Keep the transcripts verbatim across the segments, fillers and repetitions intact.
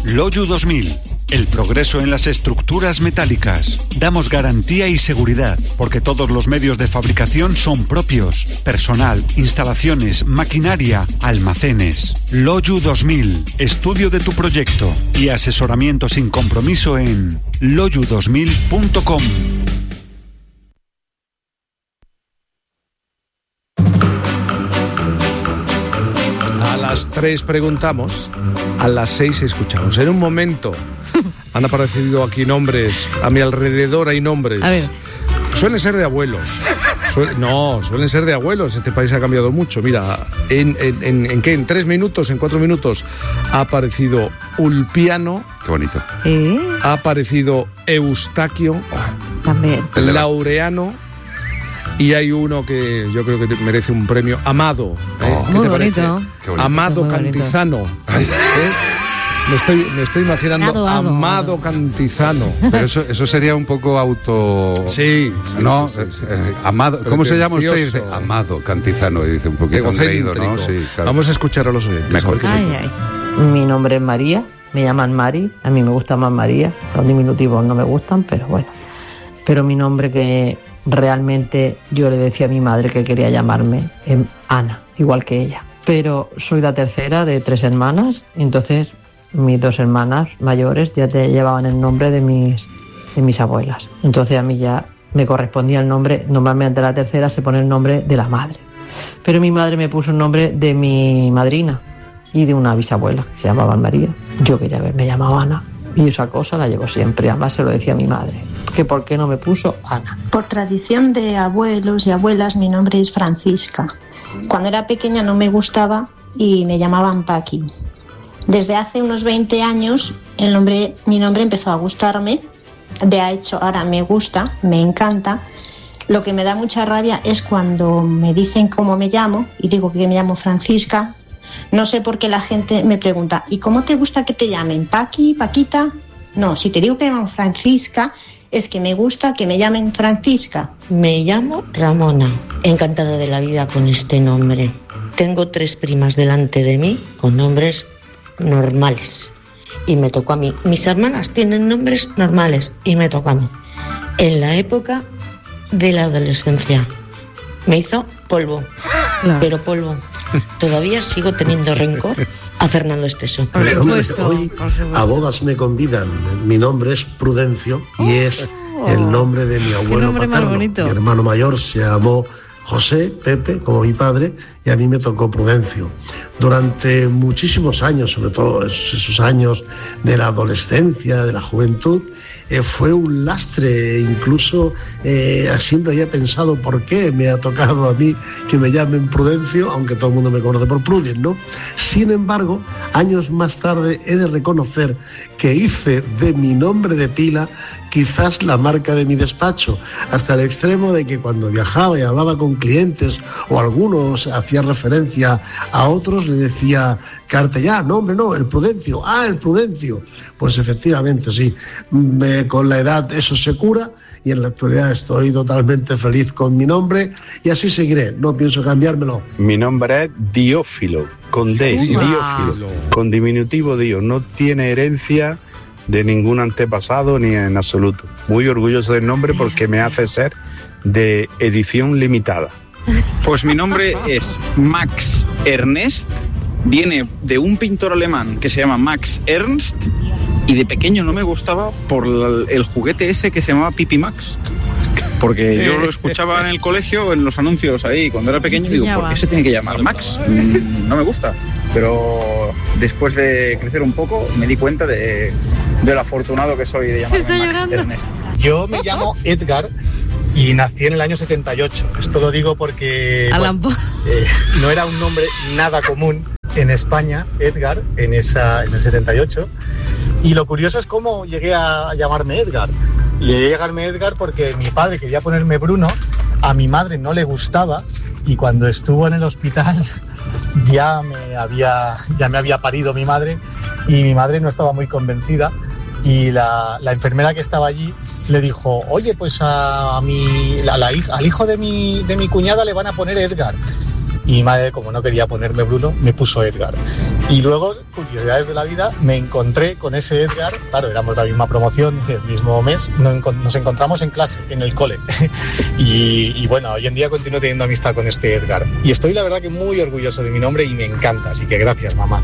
Loyu dos mil. El progreso en las estructuras metálicas. Damos garantía y seguridad, porque todos los medios de fabricación son propios. Personal, instalaciones, maquinaria, almacenes. Loyu dos mil. Estudio de tu proyecto y asesoramiento sin compromiso en loyu dos mil punto com. A las tres preguntamos, a las seis escuchamos. En un momento han aparecido aquí nombres, a mi alrededor hay nombres. A ver. Suelen ser de abuelos. Suel, no, suelen ser de abuelos. Este país ha cambiado mucho. Mira, en, en, en, ¿en qué? En tres minutos, en cuatro minutos ha aparecido Ulpiano. Qué bonito. ¿Eh? Ha aparecido Eustaquio. También. Laureano. Y hay uno que yo creo que merece un premio, Amado. ¿eh? Oh, ¿Qué muy te bonito. bonito. Amado muy Cantizano. ¿eh? Me estoy, me estoy imaginando Ado, ado, Amado ado. Cantizano. Pero eso, eso sería un poco auto... Sí. sí ¿No? sí, sí, sí. Eh, amado. ¿Cómo se llama usted? Dice, Pretencioso. Amado Cantizano, y dice un poquito engreído, ¿no? Egocéntrico. Sí, claro. Vamos a escuchar a los oyentes. Mejor. a ver qué se Ay, cuenta. ay. Mi nombre es María, me llaman Mari, a mí me gusta más María, los diminutivos no me gustan, pero bueno. Pero mi nombre que realmente yo le decía a mi madre que quería llamarme es Ana, igual que ella. Pero soy la tercera de tres hermanas, y entonces mis dos hermanas mayores ya te llevaban el nombre de mis, de mis abuelas. Entonces a mí ya me correspondía el nombre, normalmente la tercera se pone el nombre de la madre. Pero mi madre me puso el nombre de mi madrina y de una bisabuela que se llamaba María. Yo quería haberme llamado Ana y esa cosa la llevo siempre, además se lo decía a mi madre, que por qué no me puso Ana. Por tradición de abuelos y abuelas, mi nombre es Francisca. Cuando era pequeña no me gustaba y me llamaban Paqui. Desde hace unos veinte años el nombre, mi nombre empezó a gustarme, de hecho ahora me gusta, me encanta. Lo que me da mucha rabia es cuando me dicen cómo me llamo y digo que me llamo Francisca. No sé por qué la gente me pregunta, ¿y cómo te gusta que te llamen? ¿Paqui? ¿Paquita? No, si te digo que me llamo Francisca, es que me gusta que me llamen Francisca. Me llamo Ramona, encantada de la vida con este nombre. Tengo tres primas delante de mí con nombres normales y me tocó a mí. Mis hermanas tienen nombres normales y me tocó a mí. En la época de la adolescencia me hizo polvo, Claro. pero polvo. Todavía sigo teniendo rencor a Fernando Esteso. Por supuesto, Hoy por supuesto. a bodas me convidan. Mi nombre es Prudencio y es el nombre de mi abuelo nombre más paterno. bonito. Mi hermano mayor se llamó José, Pepe, como mi padre, y a mí me tocó Prudencio. Durante muchísimos años, sobre todo esos años de la adolescencia, de la juventud, eh, fue un lastre. Incluso eh, siempre había pensado por qué me ha tocado a mí que me llamen Prudencio, aunque todo el mundo me conoce por Prudien, ¿no? Sin embargo, años más tarde he de reconocer que hice de mi nombre de pila quizás la marca de mi despacho, hasta el extremo de que cuando viajaba y hablaba con clientes o algunos hacía referencia a otros, le decía Cartellán, no hombre, no, el Prudencio, ah, el Prudencio. Pues efectivamente, sí, me, con la edad eso se cura y en la actualidad estoy totalmente feliz con mi nombre y así seguiré, no pienso cambiármelo. Mi nombre es Diófilo, con D, Uva. Diófilo, con diminutivo Dio, no tiene herencia de ningún antepasado ni en absoluto. Muy orgulloso del nombre porque me hace ser de edición limitada. Pues mi nombre es Max Ernest, viene de un pintor alemán que se llama Max Ernst y de pequeño no me gustaba por el juguete ese que se llamaba Pipi Max. Porque yo lo escuchaba en el colegio, en los anuncios ahí, cuando era pequeño, y digo, ¿por qué se tiene que llamar Max? Mm, no me gusta. Pero después de crecer un poco, me di cuenta de, de lo afortunado que soy de llamarme Estoy Max llorando. Ernest. Yo me llamo Edgar y nací en el año setenta y ocho. Esto lo digo porque Alan bueno, eh, no era un nombre nada común en España, Edgar, en, esa, en el setenta y ocho. Y lo curioso es cómo llegué a llamarme Edgar. Llegué a llamarme Edgar porque mi padre quería ponerme Bruno, a mi madre no le gustaba y cuando estuvo en el hospital ya me había, ya me había parido mi madre y mi madre no estaba muy convencida. Y la, la enfermera que estaba allí le dijo, oye, pues a mi, a la, al hijo de mi, de mi cuñada le van a poner Edgar. y mi madre, como no quería ponerme Bruno, me puso Edgar. Y luego, curiosidades de la vida, me encontré con ese Edgar, claro, éramos de la misma promoción, del mismo mes, nos encontramos en clase, en el cole. y, y bueno, hoy en día continúo teniendo amistad con este Edgar. Y estoy la verdad que muy orgulloso de mi nombre y me encanta, así que gracias, mamá.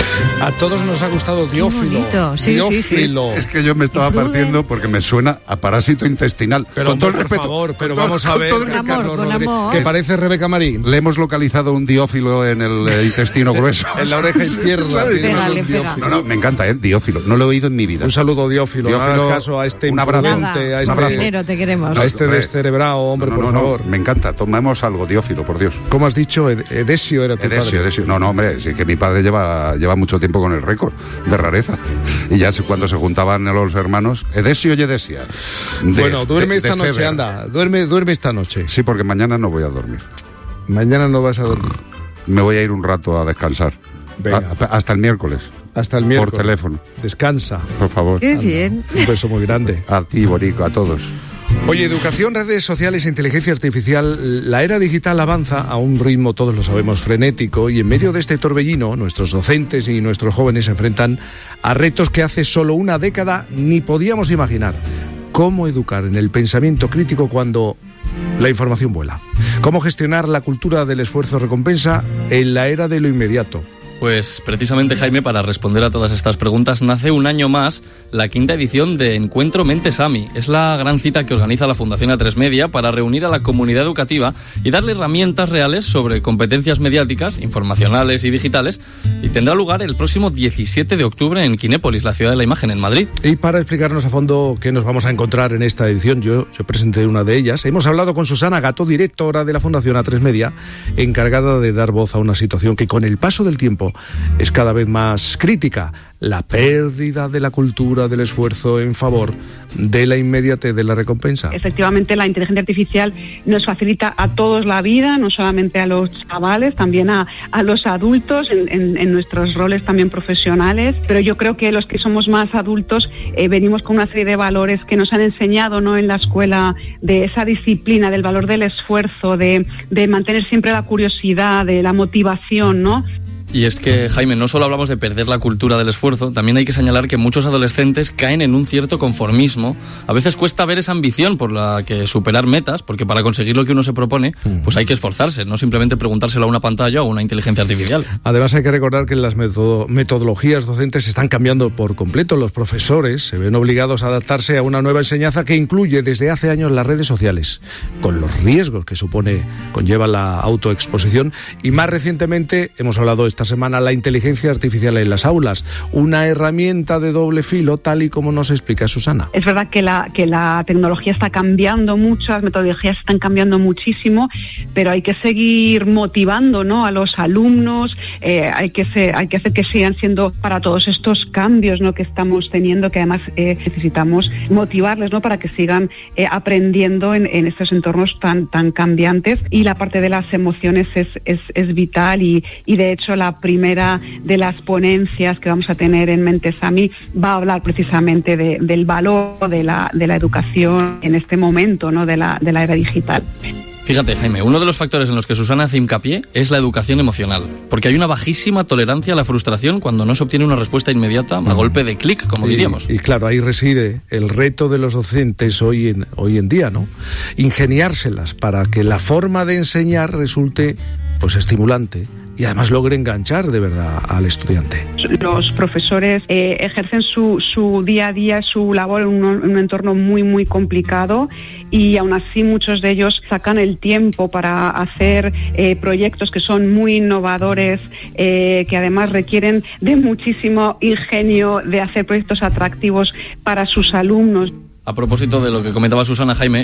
A todos nos ha gustado Diófilo. Sí, Diófilo. Sí, sí. Es que yo me estaba partiendo porque me suena a parásito intestinal. Pero con todo el por respeto, favor, pero todo, vamos a ver, todo el amor, Carlos con Rodríguez, amor. que parece Rebeca Marín. Le hemos localizado un diófilo en el eh, intestino grueso. En la oreja izquierda. Pégale, pega. No, no, me encanta, ¿eh? Diófilo. No lo he oído en mi vida. Un saludo, Diófilo. Diófilo, no hagas caso a este un abrazo. imprudente, a Nada, este, dinero, te queremos. a este Hombre. descerebrado, hombre, No, no, por no, favor. no, me encanta. Tomemos algo, Diófilo, por Dios. ¿Cómo has dicho? Ed- Edesio era tu Edesio, padre. Edesio. No, no, hombre, sí que mi padre lleva, lleva mucho tiempo con el récord de rareza. Y ya se- cuando se juntaban los hermanos, Edesio y Edesia. De- Bueno, duerme de- esta de noche, Feber. anda. Duerme, duerme esta noche. Sí, porque mañana no voy a dormir. Mañana no vas a dormir. Me voy a ir un rato a descansar. Venga. A- hasta el miércoles. Hasta el miércoles. Por teléfono. Descansa. Por favor. Qué bien. Un beso muy grande. A ti, Borico, a todos. Oye, educación, redes sociales e inteligencia artificial, la era digital avanza a un ritmo, todos lo sabemos, frenético, y en medio de este torbellino, nuestros docentes y nuestros jóvenes se enfrentan a retos que hace solo una década ni podíamos imaginar. ¿Cómo educar en el pensamiento crítico cuando la información vuela? ¿Cómo gestionar la cultura del esfuerzo-recompensa en la era de lo inmediato? Pues precisamente, Jaime, para responder a todas estas preguntas, nace un año más la quinta edición de Encuentro Mente Sami. Es la gran cita que organiza la Fundación A tres Media para reunir a la comunidad educativa y darle herramientas reales sobre competencias mediáticas, informacionales y digitales, y tendrá lugar el próximo diecisiete de octubre en Kinépolis, la ciudad de la imagen, en Madrid. Y para explicarnos a fondo qué nos vamos a encontrar en esta edición, yo, yo presenté una de ellas. Hemos hablado con Susana Gato, directora de la Fundación A tres Media, encargada de dar voz a una situación que con el paso del tiempo es cada vez más crítica: la pérdida de la cultura del esfuerzo en favor de la inmediatez de la recompensa. Efectivamente, la inteligencia artificial nos facilita a todos la vida, no solamente a los chavales, también a, a los adultos en, en, en nuestros roles también profesionales, pero yo creo que los que somos más adultos eh, venimos con una serie de valores que nos han enseñado, ¿no?, en la escuela, de esa disciplina, del valor del esfuerzo, de, de mantener siempre la curiosidad, de la motivación, ¿no? Y es que, Jaime, no solo hablamos de perder la cultura del esfuerzo, también hay que señalar que muchos adolescentes caen en un cierto conformismo. A veces cuesta ver esa ambición por la que superar metas, porque para conseguir lo que uno se propone, pues hay que esforzarse, no simplemente preguntárselo a una pantalla o a una inteligencia artificial. Además, hay que recordar que las metodo- metodologías docentes están cambiando por completo. Los profesores se ven obligados a adaptarse a una nueva enseñanza que incluye desde hace años las redes sociales, con los riesgos que supone, conlleva la autoexposición, y más recientemente hemos hablado esta semana la inteligencia artificial en las aulas, una herramienta de doble filo, tal y como nos explica Susana. Es verdad que la, que la tecnología está cambiando mucho, las metodologías están cambiando muchísimo, pero hay que seguir motivando, ¿no?, a los alumnos, eh, hay, que ser, hay que hacer que sigan siendo para todos estos cambios, ¿no?, que estamos teniendo, que además eh, necesitamos motivarles, ¿no?, para que sigan eh, aprendiendo en, en estos entornos tan, tan cambiantes. Y la parte de las emociones es, es, es vital y, y de hecho la primera de las ponencias que vamos a tener en Mente Sami va a hablar precisamente de, del valor de la, de la educación en este momento, ¿no?, de la, de la era digital. Fíjate, Jaime, uno de los factores en los que Susana hace hincapié es la educación emocional, porque hay una bajísima tolerancia a la frustración cuando no se obtiene una respuesta inmediata a golpe de clic, como diríamos. Y, y claro, ahí reside el reto de los docentes hoy en, hoy en día, ¿no? Ingeniárselas para que la forma de enseñar resulte, pues, estimulante y además logre enganchar de verdad al estudiante. Los profesores eh, ejercen su, su día a día, su labor en un, en un entorno muy, muy complicado, y aún así muchos de ellos sacan el tiempo para hacer eh, proyectos que son muy innovadores, eh, que además requieren de muchísimo ingenio, de hacer proyectos atractivos para sus alumnos. A propósito de lo que comentaba Susana, Jaime,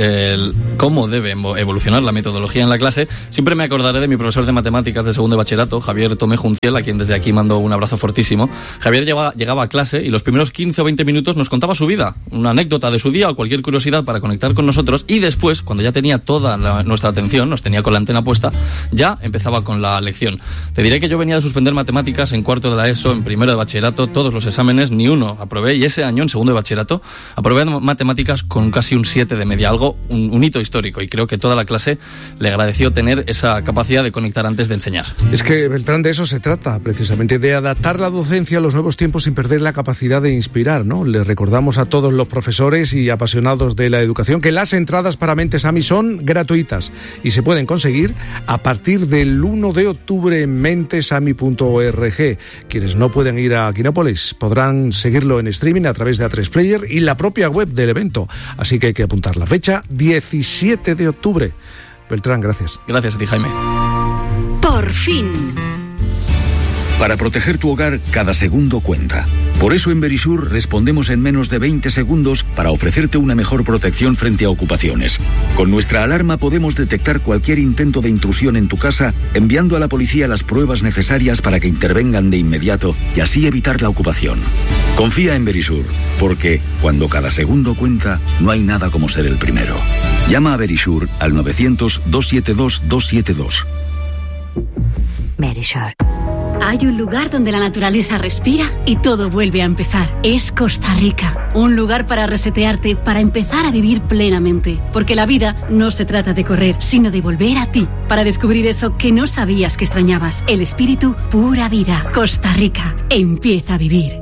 el cómo debe evolucionar la metodología en la clase, siempre me acordaré de mi profesor de matemáticas de segundo de bachillerato, Javier Tomé Junciel, a quien desde aquí mando un abrazo fortísimo. Javier llegaba, llegaba a clase y los primeros quince o veinte minutos nos contaba su vida, una anécdota de su día o cualquier curiosidad para conectar con nosotros, y después, cuando ya tenía toda la, nuestra atención, nos tenía con la antena puesta, ya empezaba con la lección. Te diré que yo venía de suspender matemáticas en cuarto de la ESO, en primero de bachillerato, todos los exámenes, ni uno aprobé, y ese año, en segundo de bachillerato, aprobé matemáticas con casi un siete de media, algo algo, un, un hito histórico, y creo que toda la clase le agradeció tener esa capacidad de conectar antes de enseñar. Es que, Beltrán, de eso se trata, precisamente, de adaptar la docencia a los nuevos tiempos sin perder la capacidad de inspirar, ¿no? Les recordamos a todos los profesores y apasionados de la educación que las entradas para Mentes A M I son gratuitas y se pueden conseguir a partir del uno de octubre en mentes a m i punto org. Quienes no pueden ir a Quinópolis podrán seguirlo en streaming a través de A tres Player y la propia web del evento. Así que hay que apuntar la fecha, diecisiete de octubre. Beltrán, gracias. Gracias a ti, Jaime. Por fin. Para proteger tu hogar, cada segundo cuenta. Por eso en Verisur respondemos en menos de veinte segundos para ofrecerte una mejor protección frente a ocupaciones. Con nuestra alarma podemos detectar cualquier intento de intrusión en tu casa, enviando a la policía las pruebas necesarias para que intervengan de inmediato y así evitar la ocupación. Confía en Verisur, porque cuando cada segundo cuenta, no hay nada como ser el primero. Llama a Verisur al novecientos, doscientos setenta y dos, doscientos setenta y dos. Verisur. Hay un lugar donde la naturaleza respira y todo vuelve a empezar. Es Costa Rica. Un lugar para resetearte, para empezar a vivir plenamente. Porque la vida no se trata de correr, sino de volver a ti. Para descubrir eso que no sabías que extrañabas. El espíritu, pura vida. Costa Rica. Empieza a vivir.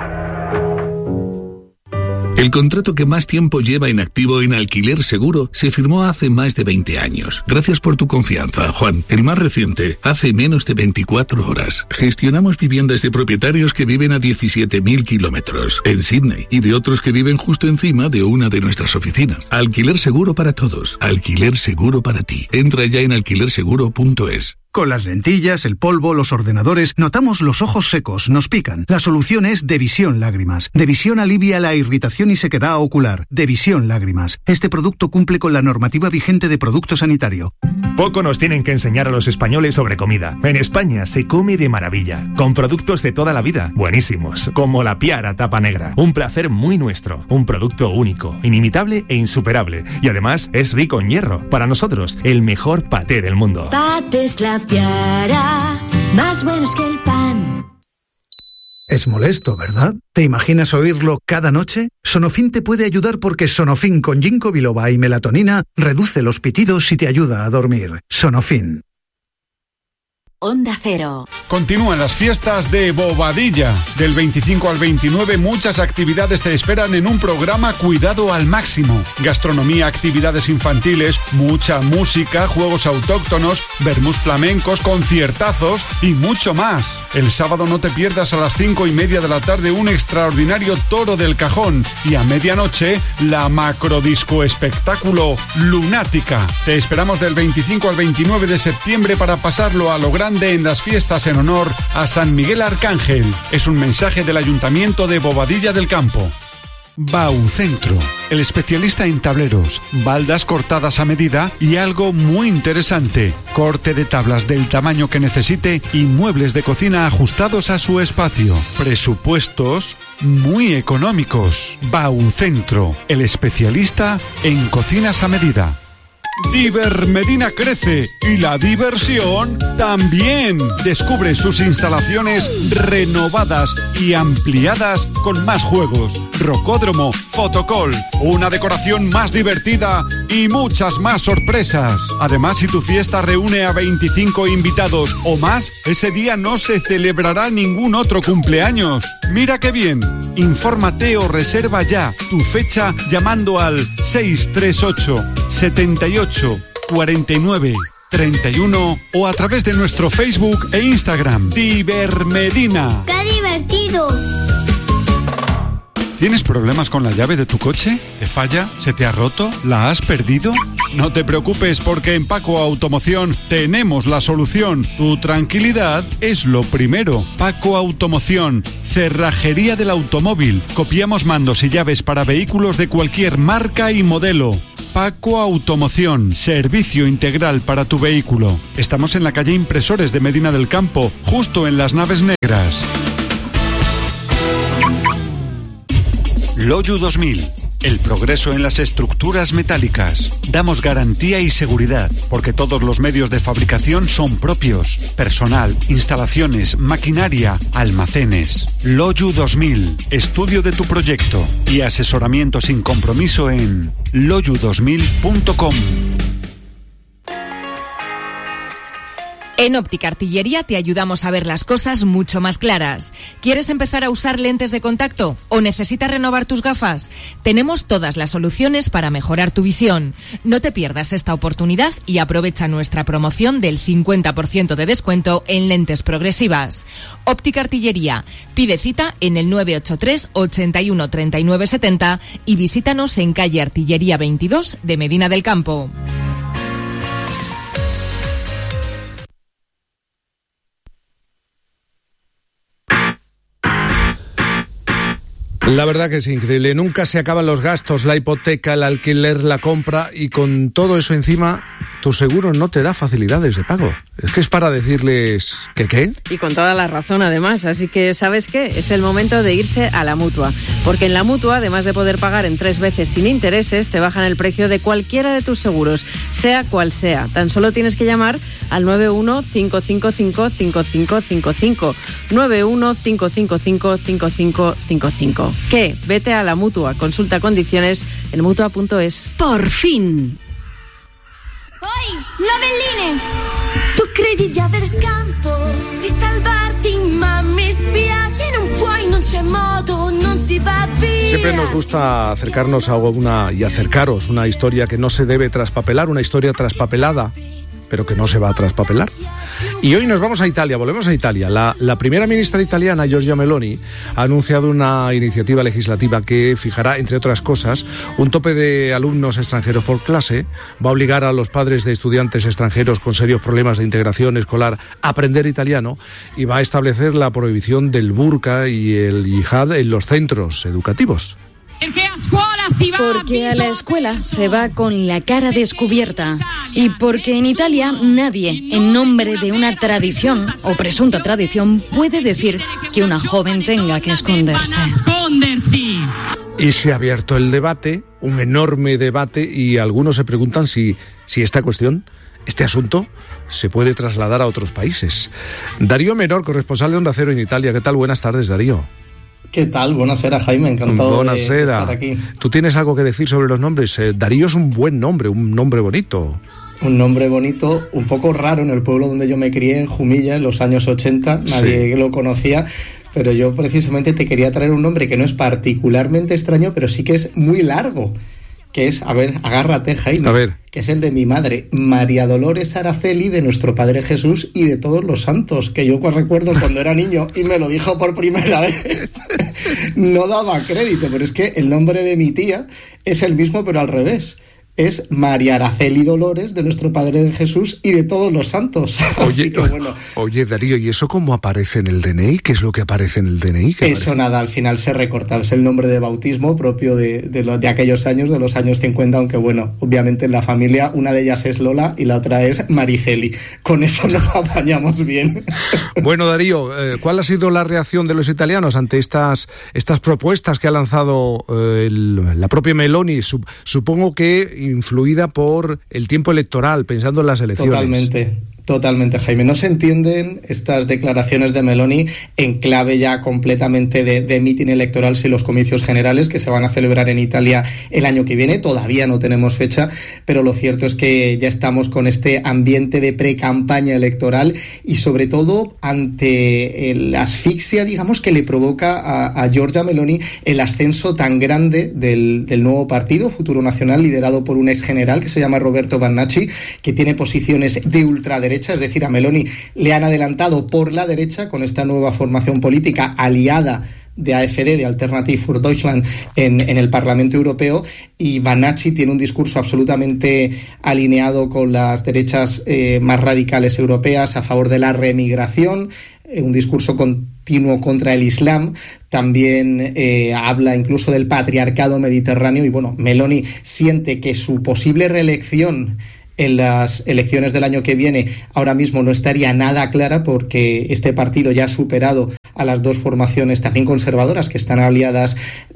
El contrato que más tiempo lleva en activo en Alquiler Seguro se firmó hace más de veinte años. Gracias por tu confianza, Juan. El más reciente, hace menos de veinticuatro horas. Gestionamos viviendas de propietarios que viven a diecisiete mil kilómetros en Sydney y de otros que viven justo encima de una de nuestras oficinas. Alquiler Seguro para todos. Alquiler Seguro para ti. Entra ya en alquiler seguro punto es. Con las lentillas, el polvo, los ordenadores, notamos los ojos secos, nos pican. La solución es Devisión Lágrimas. Devisión alivia la irritación y sequedad ocular. Devisión Lágrimas. Este producto cumple con la normativa vigente de producto sanitario. Poco nos tienen que enseñar a los españoles sobre comida. En España se come de maravilla, con productos de toda la vida, buenísimos, como la Piara Tapa Negra. Un placer muy nuestro, un producto único, inimitable e insuperable. Y además es rico en hierro. Para nosotros, el mejor paté del mundo. Patés La Piara, más buenos que el pan. Es molesto, ¿verdad? ¿Te imaginas oírlo cada noche? Sonofin te puede ayudar porque Sonofin con ginkgo biloba y melatonina reduce los pitidos y te ayuda a dormir. Sonofin. Onda Cero. Continúan las fiestas de Bobadilla. Del veinticinco al veintinueve muchas actividades te esperan en un programa cuidado al máximo. Gastronomía, actividades infantiles, mucha música, juegos autóctonos, vermús flamencos, conciertazos y mucho más. El sábado no te pierdas a las cinco y media de la tarde un extraordinario Toro del Cajón y a medianoche la macrodisco espectáculo Lunática. Te esperamos del veinticinco al veintinueve de septiembre para pasarlo a lo grande en las fiestas en honor a San Miguel Arcángel. Es un mensaje del Ayuntamiento de Bobadilla del Campo. Baucentro, el especialista en tableros, baldas cortadas a medida y algo muy interesante, corte de tablas del tamaño que necesite y muebles de cocina ajustados a su espacio. Presupuestos muy económicos. Baucentro, el especialista en cocinas a medida. Divermedina crece y la diversión también. Descubre sus instalaciones renovadas y ampliadas con más juegos, rocódromo, fotocall, una decoración más divertida y muchas más sorpresas. Además, si tu fiesta reúne a veinticinco invitados o más, ese día no se celebrará ningún otro cumpleaños. Mira qué bien. Infórmate o reserva ya tu fecha llamando al seis tres ocho, setenta y ocho, cuarenta y nueve, treinta y uno o a través de nuestro Facebook e Instagram. Divermedina. ¡Qué divertido! ¿Tienes problemas con la llave de tu coche? ¿Te falla? ¿Se te ha roto? ¿La has perdido? No te preocupes porque en Paco Automoción tenemos la solución. Tu tranquilidad es lo primero. Paco Automoción, cerrajería del automóvil. Copiamos mandos y llaves para vehículos de cualquier marca y modelo. Paco Automoción, servicio integral para tu vehículo. Estamos en la calle Impresores de Medina del Campo, justo en las Naves Negras. Loyu dos mil, El progreso en las estructuras metálicas. Damos garantía y seguridad, porque todos los medios de fabricación son propios. Personal, instalaciones, maquinaria, almacenes. Loyu dos mil, estudio de tu proyecto y asesoramiento sin compromiso en loyu dos mil punto com. En Óptica Artillería te ayudamos a ver las cosas mucho más claras. ¿Quieres empezar a usar lentes de contacto o necesitas renovar tus gafas? Tenemos todas las soluciones para mejorar tu visión. No te pierdas esta oportunidad y aprovecha nuestra promoción del cincuenta por ciento de descuento en lentes progresivas. Óptica Artillería. Pide cita en el nueve ocho tres, ochenta y uno, treinta y nueve setenta y visítanos en calle Artillería veintidós de Medina del Campo. La verdad que es increíble. Nunca se acaban los gastos, la hipoteca, el alquiler, la compra, y con todo eso encima, tu seguro no te da facilidades de pago. Es que es para decirles que qué. Y con toda la razón, además. Así que, ¿sabes qué? Es el momento de irse a la Mutua. Porque en la Mutua, además de poder pagar en tres veces sin intereses, te bajan el precio de cualquiera de tus seguros, sea cual sea. Tan solo tienes que llamar al nueve uno cinco cinco cinco cinco cinco cinco cinco. nueve uno cinco cinco cinco cinco cinco cinco cinco. ¿Qué? Vete a la Mutua. Consulta condiciones en mutua punto es. Por fin. Poi, Novelline, tu credi di aver scampo di salvarti, ma mi spiace, non puoi, non c'è modo, non si va via. Siempre nos gusta acercarnos a una y acercaros una historia que no se debe traspapelar, una historia traspapelada, pero que no se va a traspapelar. Y hoy nos vamos a Italia, volvemos a Italia. La, la primera ministra italiana, Giorgia Meloni, ha anunciado una iniciativa legislativa que fijará, entre otras cosas, un tope de alumnos extranjeros por clase, va a obligar a los padres de estudiantes extranjeros con serios problemas de integración escolar a aprender italiano y va a establecer la prohibición del burka y el yihad en los centros educativos. Porque a la escuela se va con la cara descubierta y porque en Italia nadie, en nombre de una tradición o presunta tradición, puede decir que una joven tenga que esconderse. Y se ha abierto el debate, un enorme debate, y algunos se preguntan si, si esta cuestión, este asunto, se puede trasladar a otros países. Darío Menor, corresponsal de Onda Cero en Italia. ¿Qué tal? Buenas tardes, Darío. ¿Qué tal? Buenasera, Jaime, encantado Buenasera. de estar aquí. ¿Tú tienes algo que decir sobre los nombres? Eh, Darío es un buen nombre, un nombre bonito. Un nombre bonito, un poco raro en el pueblo donde yo me crié, en Jumilla, en los años ochenta, nadie sí. lo conocía, pero yo precisamente te quería traer un nombre que no es particularmente extraño, pero sí que es muy largo, que es, a ver, agárrate, Jaime, a ver. que es el de mi madre, María Dolores Araceli, de nuestro Padre Jesús y de todos los santos, que yo recuerdo cuando era niño y me lo dijo por primera vez. No daba crédito, pero es que el nombre de mi tía es el mismo, pero al revés. Es María Araceli Dolores, de nuestro Padre Jesús y de todos los santos. Oye, que, bueno, oye, Darío, ¿y eso cómo aparece en el D N I? ¿Qué es lo que aparece en el D N I? Eso aparece? Nada, al final se recorta. Es el nombre de bautismo propio de, de, lo, de aquellos años, de los años cincuenta, aunque bueno, obviamente en la familia una de ellas es Lola y la otra es Mariceli. Con eso nos apañamos bien. Bueno, Darío, eh, ¿cuál ha sido la reacción de los italianos ante estas, estas propuestas que ha lanzado eh, el, la propia Meloni? Sup, supongo que influida por el tiempo electoral, pensando en las elecciones. Totalmente. Totalmente, Jaime. No se entienden estas declaraciones de Meloni en clave ya completamente de, de mitin electoral sin los comicios generales que se van a celebrar en Italia el año que viene. Todavía no tenemos fecha, pero lo cierto es que ya estamos con este ambiente de pre-campaña electoral y sobre todo ante la asfixia, digamos, que le provoca a, a Giorgia Meloni el ascenso tan grande del, del nuevo partido, Futuro Nacional, liderado por un ex general que se llama Roberto Bannacci, que tiene posiciones de ultraderecha. Es decir, a Meloni le han adelantado por la derecha con esta nueva formación política aliada de A F D, de Alternative für Deutschland, en, en el Parlamento Europeo, y Bannacci tiene un discurso absolutamente alineado con las derechas eh, más radicales europeas a favor de la reemigración, eh, un discurso continuo contra el Islam, también eh, habla incluso del patriarcado mediterráneo, y bueno, Meloni siente que su posible reelección en las elecciones del año que viene ahora mismo no estaría nada clara, porque este partido ya ha superado a las dos formaciones también conservadoras que están aliadas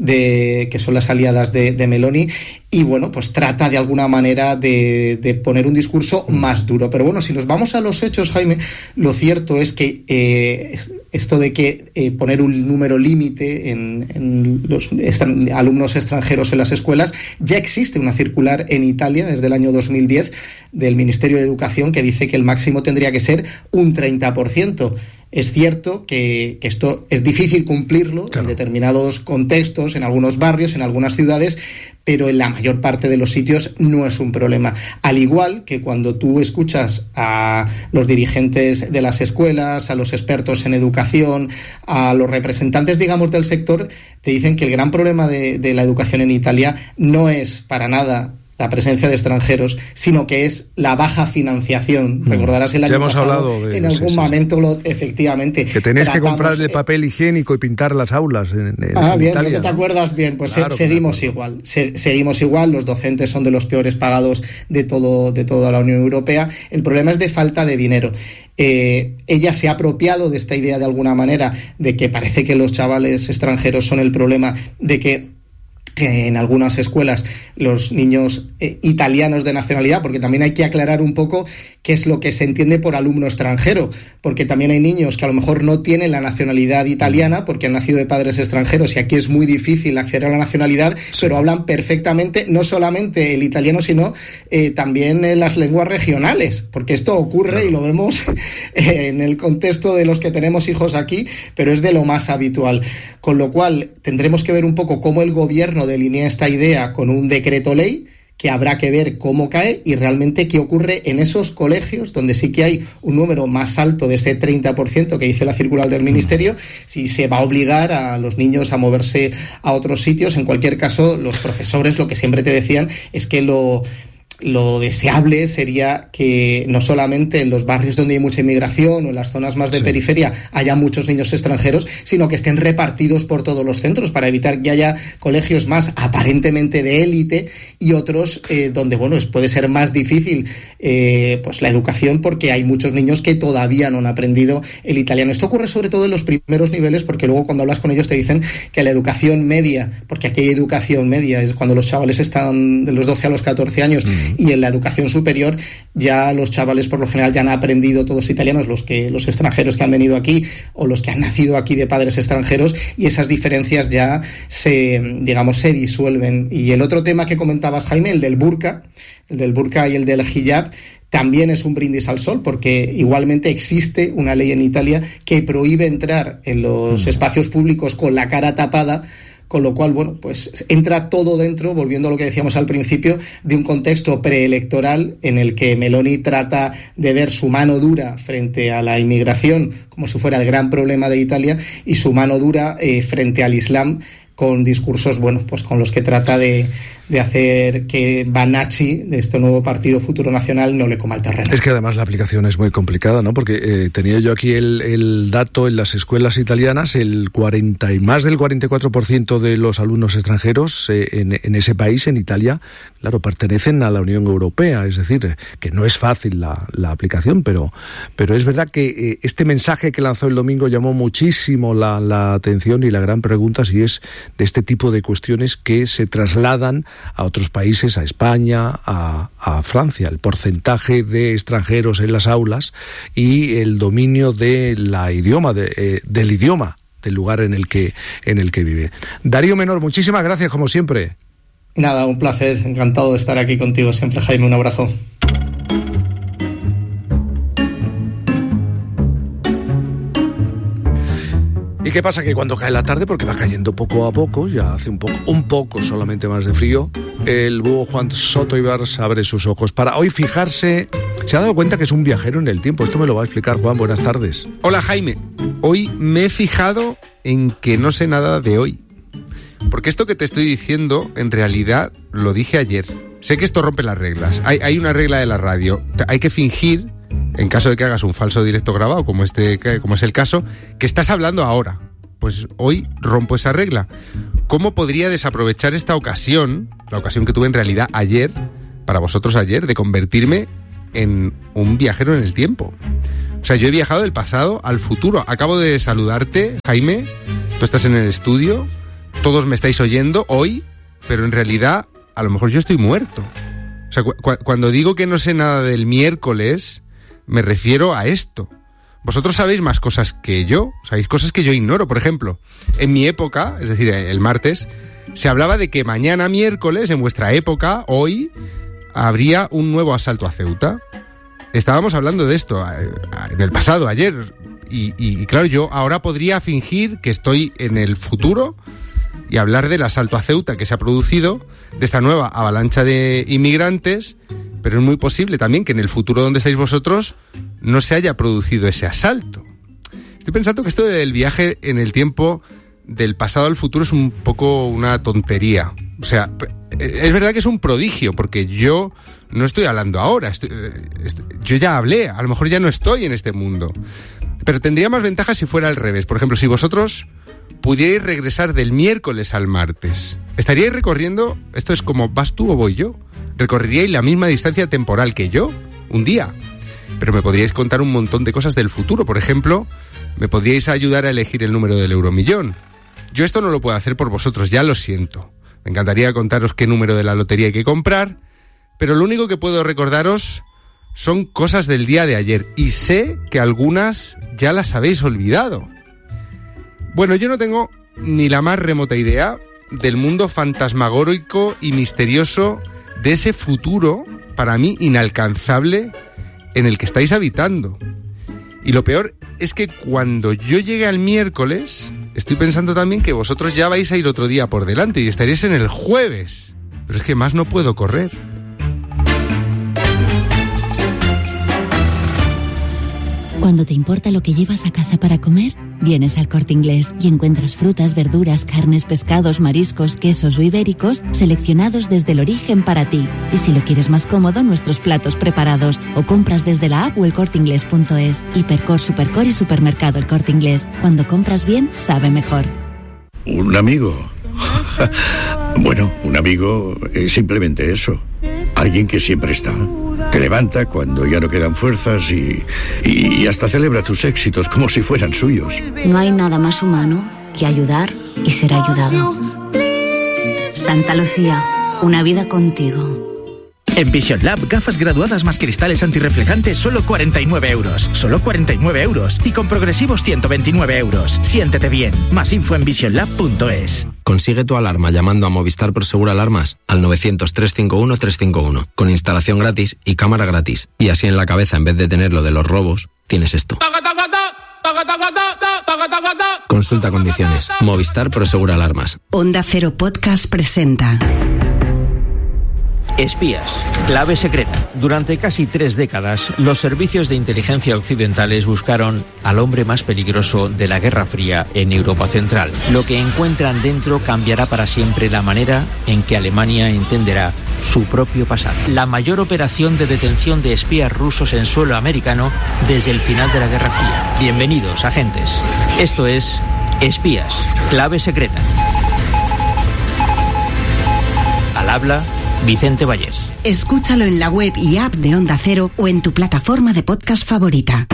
de, que son las aliadas de, de Meloni, y bueno, pues trata de alguna manera de, de poner un discurso más duro. Pero bueno, si nos vamos a los hechos, Jaime, lo cierto es que eh, esto de que eh, poner un número límite en, en los estran, alumnos extranjeros en las escuelas, ya existe una circular en Italia desde el año dos mil diez del Ministerio de Educación que dice que el máximo tendría que ser un treinta por ciento. Es cierto que, que esto es difícil cumplirlo, claro, en determinados contextos, en algunos barrios, en algunas ciudades, pero en la mayor parte de los sitios no es un problema. Al igual que cuando tú escuchas a los dirigentes de las escuelas, a los expertos en educación, a los representantes, digamos, del sector, te dicen que el gran problema de, de la educación en Italia no es para nada la presencia de extranjeros, sino que es la baja financiación. Mm. Recordarás el año hemos pasado, hablado de, en algún sí, momento, sí. Lo, efectivamente. Que tenéis que comprar el eh, papel higiénico y pintar las aulas en, en, ah, en bien, Italia. ¿no te acuerdas? Bien, pues claro, se, seguimos claro. igual. Se, seguimos igual, los docentes son de los peores pagados de, todo, de toda la Unión Europea. El problema es de falta de dinero. Eh, ella se ha apropiado de esta idea de alguna manera, de que parece que los chavales extranjeros son el problema, de que que en algunas escuelas los niños eh, italianos de nacionalidad, porque también hay que aclarar un poco qué es lo que se entiende por alumno extranjero, porque también hay niños que a lo mejor no tienen la nacionalidad italiana porque han nacido de padres extranjeros y aquí es muy difícil acceder a la nacionalidad, sí. pero hablan perfectamente no solamente el italiano, sino eh, también eh, las lenguas regionales, porque esto ocurre, claro, y lo vemos eh, en el contexto de los que tenemos hijos aquí, pero es de lo más habitual. Con lo cual tendremos que ver un poco cómo el gobierno delinea esta idea con un decreto ley, que habrá que ver cómo cae y realmente qué ocurre en esos colegios donde sí que hay un número más alto de este treinta por ciento que dice la circular del Ministerio, si se va a obligar a los niños a moverse a otros sitios. En cualquier caso, los profesores lo que siempre te decían es que lo... Lo deseable sería que no solamente en los barrios donde hay mucha inmigración o en las zonas más de sí. periferia haya muchos niños extranjeros, sino que estén repartidos por todos los centros para evitar que haya colegios más aparentemente de élite y otros eh, donde, bueno, puede ser más difícil eh, pues la educación porque hay muchos niños que todavía no han aprendido el italiano. Esto ocurre sobre todo en los primeros niveles, porque luego cuando hablas con ellos te dicen que la educación media, porque aquí hay educación media, es cuando los chavales están de los doce a los catorce años, mm. y en la educación superior ya los chavales por lo general ya han aprendido todos italianos, los que los extranjeros que han venido aquí o los que han nacido aquí de padres extranjeros, y esas diferencias ya se, digamos, se disuelven. Y el otro tema que comentabas, Jaime, el del burka, el del burka y el del hijab, también es un brindis al sol, porque igualmente existe una ley en Italia que prohíbe entrar en los espacios públicos con la cara tapada, con lo cual, bueno, pues entra todo dentro, volviendo a lo que decíamos al principio, de un contexto preelectoral en el que Meloni trata de ver su mano dura frente a la inmigración como si fuera el gran problema de Italia y su mano dura eh, frente al Islam, con discursos, bueno, pues con los que trata de, de hacer que Banacci, de este nuevo partido Futuro Nacional, no le coma el terreno. Es que además la aplicación es muy complicada, ¿no? Porque eh, tenía yo aquí el, el dato en las escuelas italianas, el cuarenta y más del cuarenta y cuatro por ciento de los alumnos extranjeros eh, en, en ese país, en Italia, claro, pertenecen a la Unión Europea, es decir, que no es fácil la, la aplicación, pero, pero es verdad que eh, este mensaje que lanzó el domingo llamó muchísimo la, la atención, y la gran pregunta si es de este tipo de cuestiones que se trasladan a otros países, a España, a, a Francia, el porcentaje de extranjeros en las aulas y el dominio de la idioma, de, eh, del idioma del lugar en el que en el que vive. Darío Menor, muchísimas gracias como siempre. Nada, un placer, encantado de estar aquí contigo siempre, Jaime, un abrazo. ¿Y qué pasa? Que cuando cae la tarde, porque va cayendo poco a poco, ya hace un poco, un poco solamente más de frío, el búho Juan Soto Ibars abre sus ojos para hoy fijarse. Se ha dado cuenta que es un viajero en el tiempo. Esto me lo va a explicar Juan. Buenas tardes. Hola, Jaime. Hoy me he fijado en que no sé nada de hoy. Porque esto que te estoy diciendo, en realidad, lo dije ayer. Sé que esto rompe las reglas. Hay, hay una regla de la radio. Hay que fingir, en caso de que hagas un falso directo grabado, como este, como es el caso, que estás hablando ahora. Pues hoy rompo esa regla. ¿Cómo podría desaprovechar esta ocasión, la ocasión que tuve en realidad ayer, para vosotros ayer, de convertirme en un viajero en el tiempo. O sea, yo he viajado del pasado al futuro. Acabo de saludarte, Jaime, tú estás en el estudio, todos me estáis oyendo hoy, pero en realidad a lo mejor yo estoy muerto. O sea, cu- cu- cuando digo que no sé nada del miércoles, me refiero a esto. Vosotros sabéis más cosas que yo, sabéis cosas que yo ignoro. Por ejemplo, en mi época, es decir, el martes, se hablaba de que mañana miércoles, en vuestra época, hoy, habría un nuevo asalto a Ceuta. Estábamos hablando de esto en el pasado, ayer, y, y, y claro, yo ahora podría fingir que estoy en el futuro y hablar del asalto a Ceuta que se ha producido, de esta nueva avalancha de inmigrantes, pero es muy posible también que en el futuro donde estáis vosotros no se haya producido ese asalto. Estoy pensando que esto del viaje en el tiempo del pasado al futuro es un poco una tontería. O sea, es verdad que es un prodigio, porque yo no estoy hablando ahora, estoy, estoy, yo ya hablé, a lo mejor ya no estoy en este mundo. Pero tendría más ventajas si fuera al revés. Por ejemplo, si vosotros pudierais regresar del miércoles al martes, estaríais recorriendo, esto es como, ¿vas tú o voy yo? Recorreríais la misma distancia temporal que yo, un día. Pero me podríais contar un montón de cosas del futuro. Por ejemplo, me podríais ayudar a elegir el número del euromillón. Yo esto no lo puedo hacer por vosotros, ya lo siento. Me encantaría contaros qué número de la lotería hay que comprar, pero lo único que puedo recordaros son cosas del día de ayer, y sé que algunas ya las habéis olvidado. Bueno, yo no tengo ni la más remota idea del mundo fantasmagórico y misterioso de ese futuro, para mí inalcanzable, en el que estáis habitando. Y lo peor es que cuando yo llegue al miércoles, estoy pensando también que vosotros ya vais a ir otro día por delante y estaréis en el jueves. Pero es que más no puedo correr. Cuando te importa lo que llevas a casa para comer, vienes al Corte Inglés y encuentras frutas, verduras, carnes, pescados, mariscos, quesos o ibéricos seleccionados desde el origen para ti. Y si lo quieres más cómodo, nuestros platos preparados, o compras desde la app o el corte inglés punto es. Hipercor, Supercor y Supermercado El Corte Inglés. Cuando compras bien, sabe mejor. ¿Un amigo? Bueno, un amigo es simplemente eso. Alguien que siempre está. Te levanta cuando ya no quedan fuerzas y, y, y hasta celebra tus éxitos como si fueran suyos. No hay nada más humano que ayudar y ser ayudado. Santa Lucía, una vida contigo. En Vision Lab, gafas graduadas más cristales antirreflejantes, solo cuarenta y nueve euros. Solo cuarenta y nueve euros. Y con progresivos ciento veintinueve euros. Siéntete bien. Más info en vision lab punto es. Consigue tu alarma llamando a Movistar Prosegur Alarmas al novecientos, trescientos cincuenta y uno, trescientos cincuenta y uno, con instalación gratis y cámara gratis. Y así en la cabeza, en vez de tener lo de los robos, tienes esto. Consulta condiciones. Movistar Prosegur Alarmas. Onda Cero Podcast presenta Espías, clave secreta. Durante casi tres décadas, los servicios de inteligencia occidentales buscaron al hombre más peligroso de la Guerra Fría en Europa Central. Lo que encuentran dentro cambiará para siempre la manera en que Alemania entenderá su propio pasado. La mayor operación de detención de espías rusos en suelo americano desde el final de la Guerra Fría. Bienvenidos, agentes. Esto es Espías, clave secreta. Al habla Vicente Vallés. Escúchalo en la web y app de Onda Cero o en tu plataforma de podcast favorita.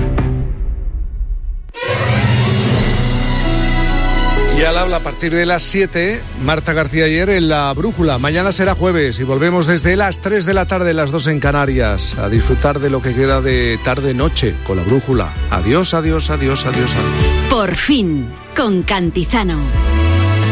Y al habla a partir de las siete, Marta García Ayer en La Brújula. Mañana será jueves y volvemos desde las tres de la tarde, las dos en Canarias, a disfrutar de lo que queda de tarde-noche con La Brújula. Adiós, adiós, adiós, adiós, adiós. Por fin, con Cantizano.